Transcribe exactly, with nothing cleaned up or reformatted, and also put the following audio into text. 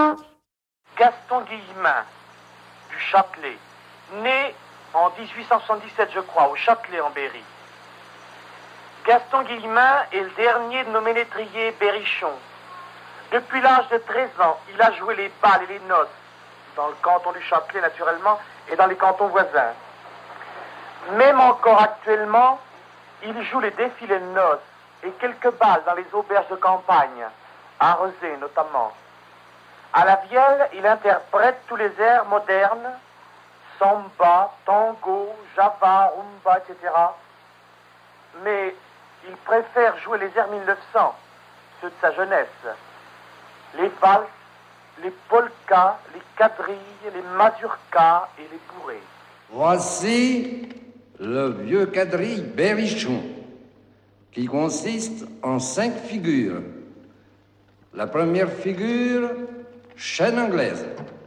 Gaston Guillemin, du Châtelet, né en dix-huit cent soixante-dix-sept, je crois, au Châtelet en Berry. Gaston Guillemin est le dernier de nos ménétriers berrichons. Depuis l'âge de treize ans, il a joué les bals et les noces, dans le canton du Châtelet naturellement, et dans les cantons voisins. Même encore actuellement, il joue les défilés de noces et quelques bals dans les auberges de campagne, à Rezé notamment. À la vielle, il interprète tous les airs modernes, samba, tango, java, rumba, et cetera. Mais il préfère jouer les airs mille neuf cents, ceux de sa jeunesse. Les valses, les polkas, les quadrilles, les mazurkas et les bourrées. Voici le vieux quadrille berrichon, qui consiste en cinq figures. La première figure, chaîne anglaise.